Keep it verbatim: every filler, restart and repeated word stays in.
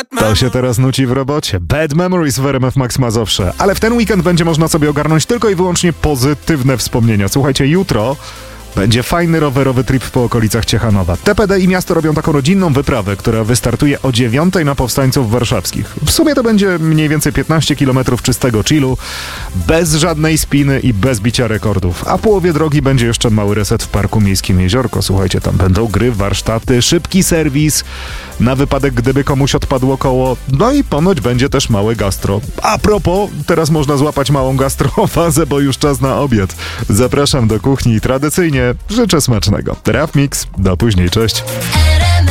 To się teraz nuci w robocie. Bad Memories w R M F Max Mazowsze. Ale w ten weekend będzie można sobie ogarnąć tylko i wyłącznie pozytywne wspomnienia. Słuchajcie, jutro będzie fajny rowerowy trip po okolicach Ciechanowa. T P D i miasto robią taką rodzinną wyprawę, która wystartuje o dziewiątej na Powstańców Warszawskich. W sumie to będzie mniej więcej piętnaście kilometrów czystego chillu, bez żadnej spiny i bez bicia rekordów. A w połowie drogi będzie jeszcze mały reset w Parku Miejskim Jeziorko. Słuchajcie, tam będą gry, warsztaty, szybki serwis, na wypadek gdyby komuś odpadło koło. No i ponoć będzie też małe gastro. A propos, teraz można złapać małą gastrofazę, bo już czas na obiad. Zapraszam do kuchni i tradycyjnie życzę smacznego. Raf Mix, do później, cześć.